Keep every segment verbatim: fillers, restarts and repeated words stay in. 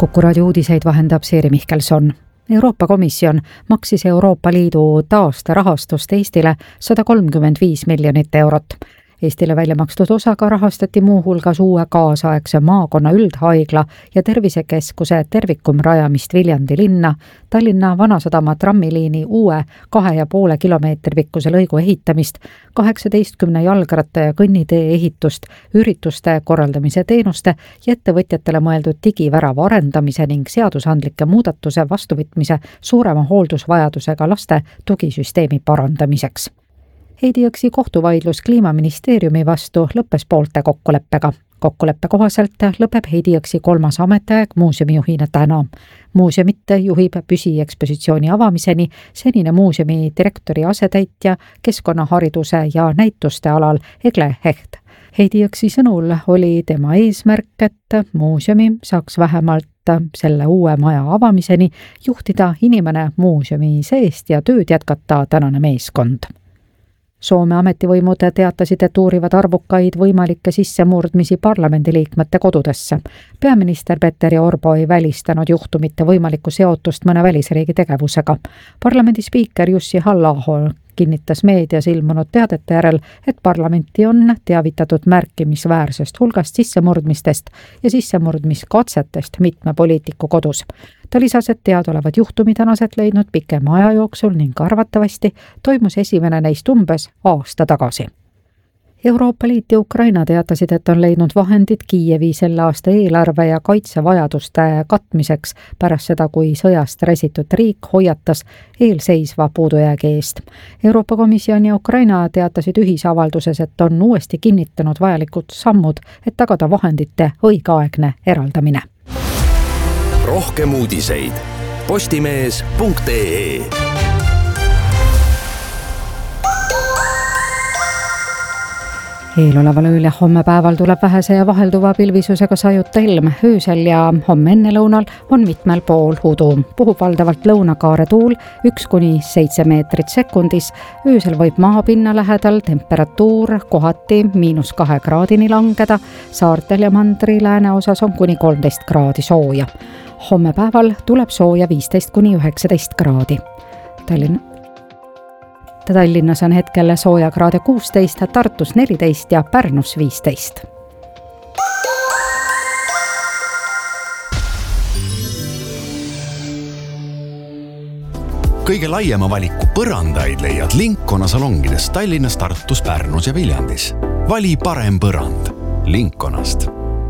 Kuku raadio uudiseid vahendab Siiri Mihkelson. Euroopa Komisjon maksis Euroopa Liidu taasterahastust Eestile sada kolmkümmend viis miljonit eurot. Eestile välja makstud osaga rahastati muu hulgas uue kaasaegse maakonna üldhaigla ja tervisekeskuse tervikum rajamist Viljandi linna, Tallinna Vanasadama trammiliini uue kahe ja poole kilomeetri pikkuse lõigu ehitamist, kaheksateistkümne jalgratta ja kõnnitee ehitust, ürituste korraldamise teenuste ja ettevõtjatele mõeldud digivärava arendamise ning seadusandlike muudatuse vastuvõtmise suurema hooldusvajadusega laste tugisüsteemi parandamiseks. Heidi Jõksi kohtuvaidlus Kliimaministeeriumi vastu lõppes poolte kokkuleppega. Kokkuleppe kohaselt lõpeb Heidi Jõksi kolmas ametiaeg muuseumijuhina täna. Muuseumit juhib püsiekspositsiooni avamiseni senine muuseumi direktori asetäitja keskkonnahariduse ja näituste alal Egle Hecht. Heidi Jõksi sõnul oli tema eesmärk, et muuseumi saaks vähemalt selle uue maja avamiseni juhtida inimene muuseumi seest ja tööd jätkata tänane meeskond. Soome ametivõimud teatasid, et uurivad arvukaid võimalikke sissemurdmisi parlamendiliikmete kodudesse. Peaminister Petteri Orpo ei välistanud juhtumite võimalikku seotust mõne välisriigi tegevusega. Parlamendi spiiker Jussi Halla-aho kinnitas meedias ilmunud teadete järel, et parlamenti on teavitatud märkimisväärsest hulgast sissemurdmistest ja sissemurdmiskatsetest mitme poliitiku kodus. Ta lisas, et teadaolevad juhtumid on aset leidnud pikema aja jooksul ning arvatavasti toimus esimene neist umbes aasta tagasi. Euroopa Liit ja Ukraina teatasid, et on leidnud vahendid Kiievi selle aasta eelarve ja kaitsevajaduste katmiseks pärast seda, kui sõjast räsitud riik hoiatas eelseisva puudujäägi eest. Euroopa Komisjon ja Ukraina teatasid ühisavalduses, et on uuesti kinnitanud vajalikud sammud, et tagada vahendite õigeaegne eraldamine. Rohkem uudiseid postimees punkt ee. Eeloleval ööl ja homme päeval tuleb vähese ja vahelduva pilvisusega sajuta ilm. Öösel ja homme ennelõunal on mitmel pool udu. Puhub valdavalt lõunakaare tuul üks kuni seitse meetrit sekundis. Öösel võib maapinna lähedal temperatuur kohati miinus kahe kraadini langeda. Saartel ja mandri lääne osas on kuni kolmteist kraadi sooja. Homme päeval tuleb sooja viisteist kuni üheksateist kraadi. Tallinna Tallinnas on hetkel sooja kraade kuusteist, Tartus neliteist ja Pärnus viisteist. Kõige laiema valiku põrandaid leiad Linkona salongides Tallinnas, Tartus, Pärnus ja Viljandis. Vali parem põrand Linkonast.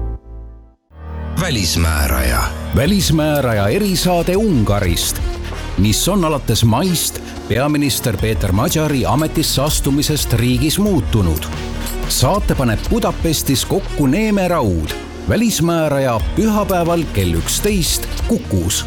Välismääraja. Välismääraja erisaade Ungarist, mis on alates maist peaminister Peeter Magyari ametisse astumisest riigis muutunud. Saate paneb Budapestis kokku Neeme Raud. Välismääraja pühapäeval kell üksteist Kukus.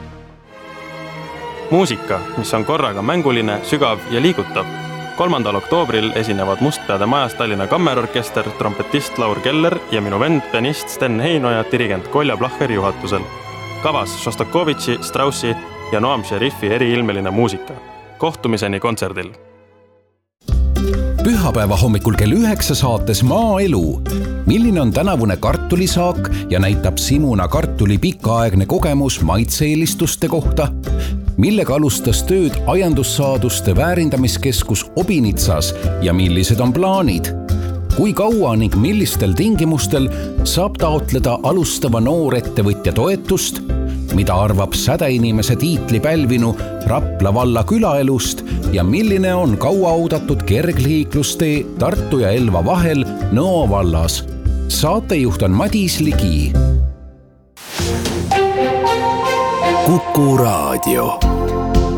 Muusika, mis on korraga mänguline, sügav ja liigutav. kolmandal oktoobril esinevad Mustpeade majas Tallinna Kammerorkester, trompetist Laur Keller ja minu vend, pianist Sten Heinoja, dirigent Kolja Plahher juhatusel. Kavas Šostakovitši, Straussi ja Noam Šerifi eriilmeline muusika. Kohtumiseni kontserdil. Pühapäeva hommikul kell üheksa saates Maaelu. Milline on tänavune kartulisaak ja näitab Simuna kartuli pikaaegne kogemus maitseelistuste kohta? Millega alustas tööd ajandussaaduste väärindamiskeskus Obinitsas ja millised on plaanid? Kui kaua ning millistel tingimustel saab taotleda alustava noorettevõtja toetust? Mida arvab sädeinimese tiitli pälvinu Rapla valla külaelust ja milline on kauaaudatud kergliiklustee Tartu ja Elva vahel Nõo vallas? Saatejuht on Madis Ligi. Kuku raadio.